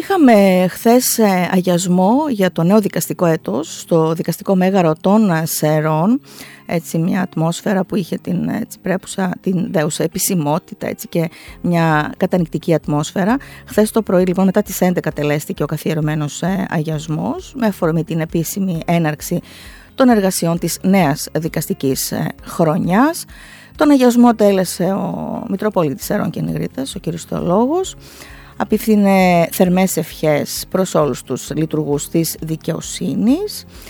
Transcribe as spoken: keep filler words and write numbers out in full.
Είχαμε χθες αγιασμό για το νέο δικαστικό έτος στο δικαστικό μέγαρο των Σερών, έτσι μια ατμόσφαιρα που είχε την έτσι, πρέπουσα, την δέουσα επισημότητα έτσι, και μια κατανυκτική ατμόσφαιρα. Χθες το πρωί λοιπόν μετά τις έντεκα τελέστηκε ο καθιερωμένος αγιασμός με αφορμή την επίσημη έναρξη των εργασιών της νέας δικαστικής χρονιάς. Τον αγιασμό τέλεσε ο Μητροπολίτης Σερών και Νιγρίτας, ο κ. Θεολόγος. Απίφθινε θερμές ευχές προς όλους τους λειτουργούς της δικαιοσύνης.